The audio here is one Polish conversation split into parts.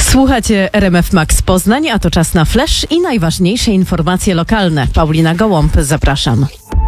Słuchacie RMF Max Poznań, a to czas na flash i najważniejsze informacje lokalne. Paulina Gołąb, zapraszam.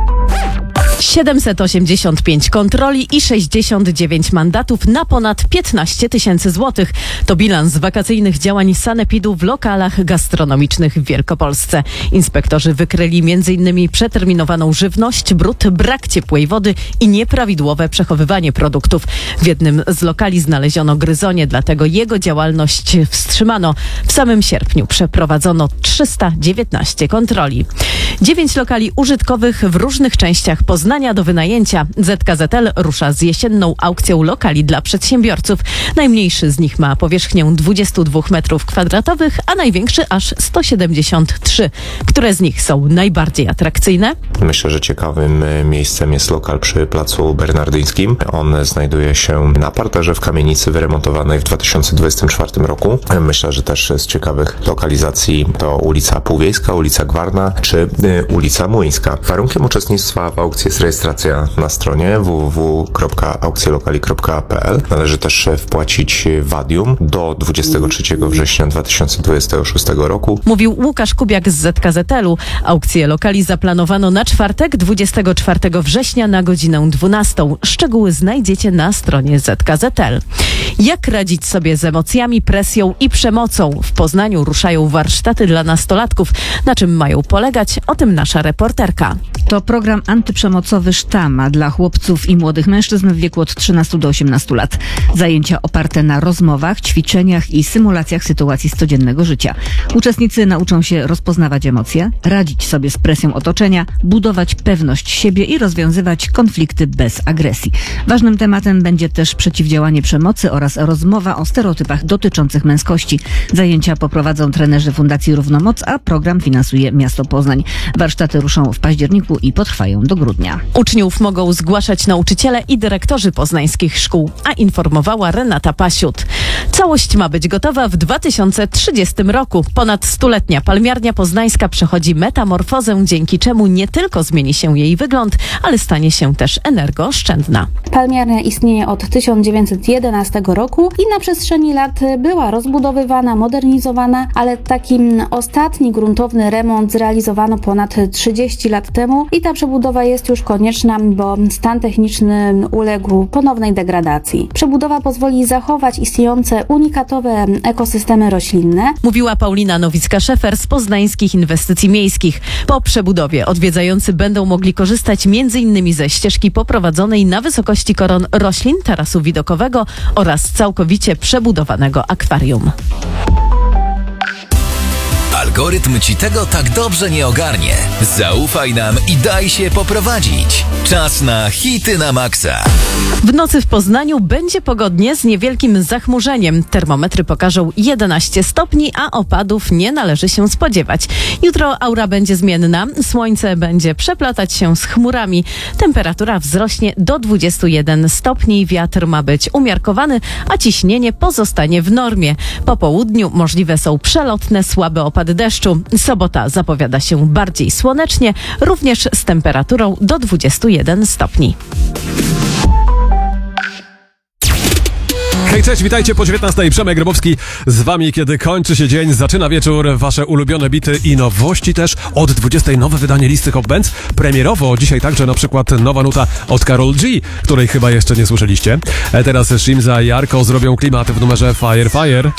785 kontroli i 69 mandatów na ponad 15 tysięcy złotych. To bilans wakacyjnych działań sanepidu w lokalach gastronomicznych w Wielkopolsce. Inspektorzy wykryli m.in. przeterminowaną żywność, brud, brak ciepłej wody i nieprawidłowe przechowywanie produktów. W jednym z lokali znaleziono gryzonie, dlatego jego działalność wstrzymano. W samym sierpniu przeprowadzono 319 kontroli. 9 lokali użytkowych w różnych częściach Poznania do wynajęcia. ZKZL rusza z jesienną aukcją lokali dla przedsiębiorców. Najmniejszy z nich ma powierzchnię 22 m2, a największy aż 173. Które z nich są najbardziej atrakcyjne? Myślę, że ciekawym miejscem jest lokal przy Placu Bernardyńskim. On znajduje się na parterze w kamienicy wyremontowanej w 2024 roku. Myślę, że też z ciekawych lokalizacji to ulica Półwiejska, ulica Gwarna czy ulica Młyńska. Warunkiem uczestnictwa w aukcji jest rejestracja na stronie www.aukcjelokali.pl. Należy też wpłacić wadium do 23 września 2026 roku. Mówił Łukasz Kubiak z ZKZL-u. Aukcję lokali zaplanowano na czwartek, 24 września na godzinę 12. Szczegóły znajdziecie na stronie ZKZL. Jak radzić sobie z emocjami, presją i przemocą? W Poznaniu ruszają warsztaty dla nastolatków. Na czym mają polegać? O tym nasza reporterka. To program antyprzemocowy Sztama dla chłopców i młodych mężczyzn w wieku od 13 do 18 lat. Zajęcia oparte na rozmowach, ćwiczeniach i symulacjach sytuacji z codziennego życia. Uczestnicy nauczą się rozpoznawać emocje, radzić sobie z presją otoczenia, budować pewność siebie i rozwiązywać konflikty bez agresji. Ważnym tematem będzie też przeciwdziałanie przemocy oraz rozmowa o stereotypach dotyczących męskości. Zajęcia poprowadzą trenerzy Fundacji Równomoc, a program finansuje miasto Poznań. Warsztaty ruszą w październiku i potrwają do grudnia. Uczniów mogą zgłaszać nauczyciele i dyrektorzy poznańskich szkół, a informowała Renata Pasiut. Całość ma być gotowa w 2030 roku. Ponad 100-letnia palmiarnia poznańska przechodzi metamorfozę, dzięki czemu nie tylko zmieni się jej wygląd, ale stanie się też energooszczędna. Palmiarnia istnieje od 1911 roku i na przestrzeni lat była rozbudowywana, modernizowana, ale taki ostatni gruntowny remont zrealizowano ponad 30 lat temu i ta przebudowa jest już konieczna, bo stan techniczny uległ ponownej degradacji. Przebudowa pozwoli zachować istniejące unikatowe ekosystemy roślinne. Mówiła Paulina Nowicka-Szefer z Poznańskich Inwestycji Miejskich. Po przebudowie odwiedzający będą mogli korzystać m.in. ze ścieżki poprowadzonej na wysokości koron roślin, tarasu widokowego oraz całkowicie przebudowanego akwarium. Algorytm ci tego tak dobrze nie ogarnie. Zaufaj nam i daj się poprowadzić. Czas na hity na maksa. W nocy w Poznaniu będzie pogodnie z niewielkim zachmurzeniem. Termometry pokażą 11 stopni, a opadów nie należy się spodziewać. Jutro aura będzie zmienna, słońce będzie przeplatać się z chmurami. Temperatura wzrośnie do 21 stopni, wiatr ma być umiarkowany, a ciśnienie pozostanie w normie. Po południu możliwe są przelotne, słabe opady deszczu. Sobota zapowiada się bardziej słonecznie, również z temperaturą do 21 stopni. Hej, cześć, witajcie po 19. Przemek Grabowski z wami, kiedy kończy się dzień, zaczyna wieczór, wasze ulubione bity i nowości też. Od 20. nowe wydanie listy Hot Bands. Premierowo dzisiaj także na przykład nowa nuta od Karol G, której chyba jeszcze nie słyszeliście. Teraz Shimza i Arko zrobią klimat w numerze Fire Fire.